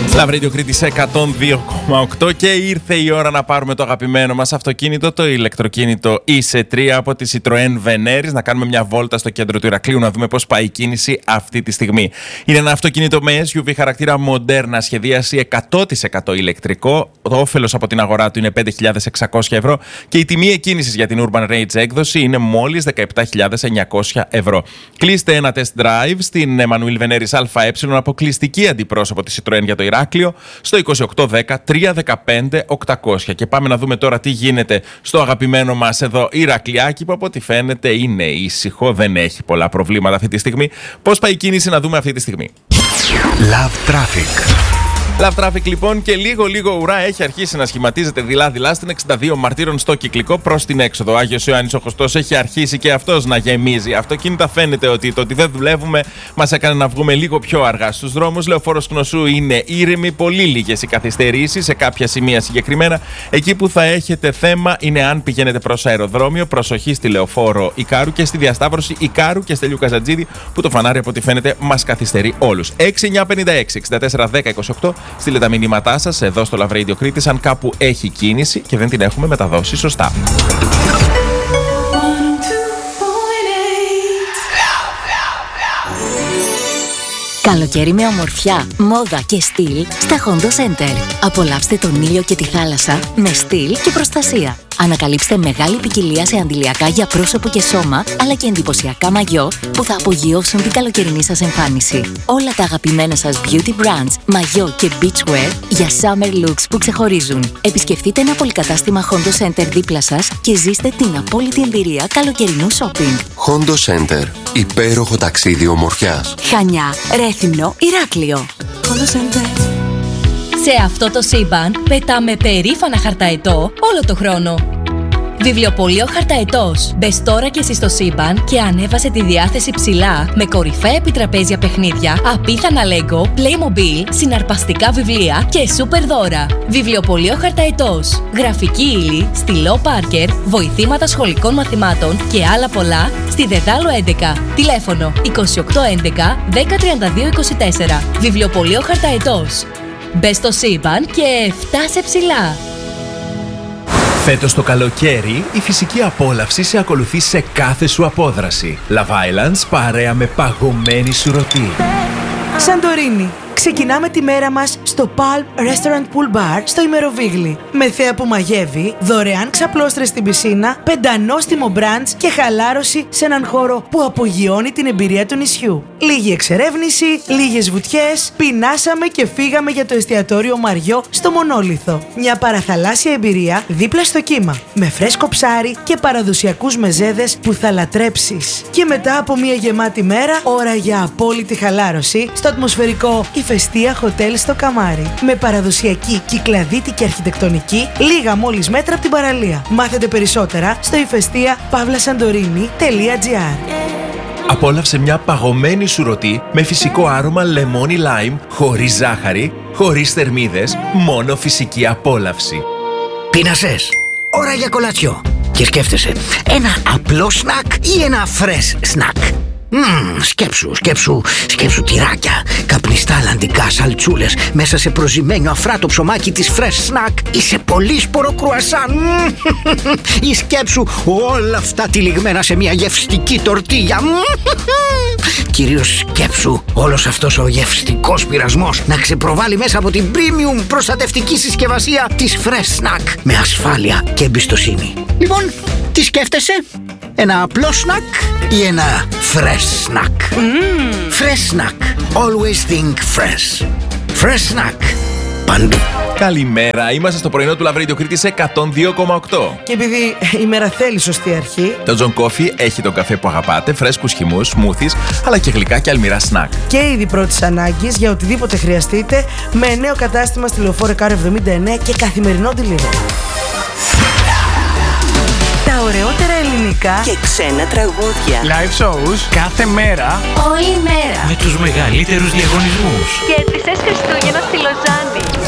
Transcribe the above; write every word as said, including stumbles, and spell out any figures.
Love Radio Κρήτης εκατόν δύο κόμμα οκτώ και ήρθε η ώρα να πάρουμε το αγαπημένο μας αυτοκίνητο, το ηλεκτροκίνητο ι σι τρία από τη Citroën Veneris, να κάνουμε μια βόλτα στο κέντρο του Ηρακλείου να δούμε πώς πάει η κίνηση αυτή τη στιγμή. Είναι ένα αυτοκίνητο με ες γιου βι χαρακτήρα μοντέρνα, σχεδίαση εκατό τοις εκατό ηλεκτρικό. Το όφελος από την αγορά του είναι πέντε χιλιάδες εξακόσια ευρώ και η τιμή εκκίνησης για την Urban Range έκδοση είναι μόλις δεκαεπτά χιλιάδες εννιακόσια ευρώ. Κλείστε ένα test drive στην Emmanuel Veneris ΑΕ, αποκλειστική αντιπρόσωπο της Citroën για το Ηράκλειο, στο είκοσι οκτώ δέκα τριακόσια δεκαπέντε οκτακόσια. Και πάμε να δούμε τώρα τι γίνεται στο αγαπημένο μας εδώ Ηρακλειάκι, που από ό,τι φαίνεται είναι ήσυχο, δεν έχει πολλά προβλήματα αυτή τη στιγμή. Πώς πάει η κίνηση να δούμε αυτή τη στιγμή. Love Traffic. Love Traffic λοιπόν, και λίγο λίγο ουρά έχει αρχίσει να σχηματίζεται δειλά-δειλά στην εξήντα δύο Μαρτύρων στο κυκλικό προς την έξοδο. Ο Άγιος Ιωάννης ο Χωστός έχει αρχίσει και αυτός να γεμίζει. Αυτοκίνητα φαίνεται ότι το ότι δεν δουλεύουμε μας έκανε να βγούμε λίγο πιο αργά στους δρόμους. Λεωφόρος Κνωσού είναι ήρεμη, πολύ λίγες οι καθυστερήσεις σε κάποια σημεία συγκεκριμένα. Εκεί που θα έχετε θέμα είναι αν πηγαίνετε προς αεροδρόμιο. Προσοχή στη λεωφόρο Ικάρου και στη διασταύρωση Ικάρου και Στέλιου Καζατζίδη, που το φανάρι από ό,τι φαίνεται μας καθυστερεί όλους. έξι εννιά πέντε έξι εξήντα τέσσερα δέκα είκοσι οκτώ. Στείλτε τα μηνύματά σας εδώ στο Love Radio Κρήτης αν κάπου έχει κίνηση και δεν την έχουμε μεταδώσει σωστά. Καλοκαίρι με ομορφιά, μόδα και στυλ στα Hondo Center. Απολαύστε τον ήλιο και τη θάλασσα με στυλ και προστασία. Ανακαλύψτε μεγάλη ποικιλία σε αντιλιακά για πρόσωπο και σώμα, αλλά και εντυπωσιακά μαγιό που θα απογειώσουν την καλοκαιρινή σας εμφάνιση. Όλα τα αγαπημένα σας beauty brands, μαγιό και beachwear για summer looks που ξεχωρίζουν. Επισκεφτείτε ένα πολυκατάστημα Hondo Center δίπλα σας και ζήστε την απόλυτη εμπειρία καλοκαιρινού shopping. Hondo Center. Υπέροχο ταξίδι ομορφιάς. Χανιά, Ρέθυμνο, Ηράκλειο. Hondo Center. Σε αυτό το σύμπαν πετάμε περήφανα χαρταετό όλο το χρόνο. Βιβλιοπωλείο Χαρταετός. Μπες τώρα και εσύ στο σύμπαν και ανέβασε τη διάθεση ψηλά με κορυφαία επιτραπέζια παιχνίδια, απίθανα Lego, Playmobil, συναρπαστικά βιβλία και σούπερ δώρα. Βιβλιοπωλείο Χαρταετός. Γραφική ύλη, στυλό Πάρκερ, βοηθήματα σχολικών μαθημάτων και άλλα πολλά στη Δεδάλο έντεκα. Τηλέφωνο είκοσι οκτώ έντεκα δέκα τριάντα δύο είκοσι τέσσερα. Βιβλιοπωλείο Χαρταετός. Μπες στο σύμπαν και φτάσε ψηλά. Φέτος το καλοκαίρι, η φυσική απόλαυση σε ακολουθεί σε κάθε σου απόδραση. Love Islands παρέα με παγωμένη σουρωτή. Santorini. Ξεκινάμε τη μέρα μας στο Palm Restaurant Pool Bar στο Ημεροβίγλι. Με θέα που μαγεύει, δωρεάν ξαπλώστρες στην πισίνα, πεντανόστιμο μπραντς και χαλάρωση σε έναν χώρο που απογειώνει την εμπειρία του νησιού. Λίγη εξερεύνηση, λίγες βουτιές, πεινάσαμε και φύγαμε για το εστιατόριο Μαριό στο Μονόλιθο. Μια παραθαλάσσια εμπειρία δίπλα στο κύμα, με φρέσκο ψάρι και παραδοσιακούς μεζέδες που θα λατρέψεις. Και μετά από μια γεμάτη μέρα, ώρα για απόλυτη χαλάρωση στο ατμοσφαιρικό Ηφαιστία Hotel στο Καμάρι. Με παραδοσιακή κυκλαδίτικη αρχιτεκτονική, λίγα μόλις μέτρα από την παραλία. Μάθετε περισσότερα στο ηφαιστία παύλα σαντορίνι τελεία τζι άρ. Απόλαυσε μια παγωμένη σουρωτή με φυσικό άρωμα λεμόνι λάιμ, χωρίς ζάχαρη, χωρίς θερμίδες, μόνο φυσική απόλαυση. Πείνασες. Ώρα για κολατσιό. Και σκέφτεσαι, ένα απλό σνακ ή ένα φρες σνακ. Μμμ, σκέψου, σκέψου, σκέψου τυράκια, καπνιστά αλλαντικά σαλτσούλες μέσα σε προζυμένιο αφράτο ψωμάκι της Fresh Snack ή σε πολύ σπορο κρουασάν. Ή σκέψου όλα αυτά τυλιγμένα σε μια γευστική τορτίγια. Κυρίως σκέψου όλος αυτός ο γευστικός πειρασμός να ξεπροβάλλει μέσα από την premium προστατευτική συσκευασία της Fresh Snack με ασφάλεια και εμπιστοσύνη. Λοιπόν, τι σκέφτεσαι? Ένα απλό σνακ ή ένα fresh snack? Mm. Fresh snack. Always think fresh. Fresh snack. Παντού. Καλημέρα, είμαστε στο πρωινό του Love Radio Κρήτης εκατόν δύο κόμμα οκτώ. Και επειδή η μέρα θέλει σωστή αρχή, το John Coffee έχει τον καφέ που αγαπάτε, φρέσκους χυμούς, σμούθις, αλλά και γλυκά και αλμυρά σνακ. Και είδη πρώτης ανάγκης για οτιδήποτε χρειαστείτε, με νέο κατάστημα στη λεωφόρο Ικάρου εβδομήντα εννέα και καθημερινό delivery. Τα ωραιότερα ελληνικά και ξένα τραγούδια. Live shows κάθε μέρα. Όλη μέρα. Με τους μεγαλύτερους διαγωνισμούς. Και τις Χριστούγεννα στη Λοζάνη.